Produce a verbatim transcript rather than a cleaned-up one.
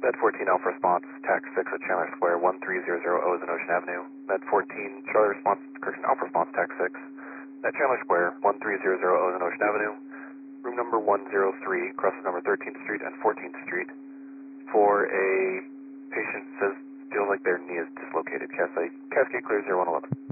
Med fourteen Alpha Response, Tac six at Chandler Square, one three zero zero Ozen Ocean Avenue. Med fourteen Charlie Response, correction, Alpha Response, Tac six at Chandler Square, one three zero zero Ozen Ocean Avenue. Room number one oh three, crosses number thirteenth Street and fourteenth Street. For a patient says feels like their knee is dislocated. Cascade, Cascade clear zero one eleven.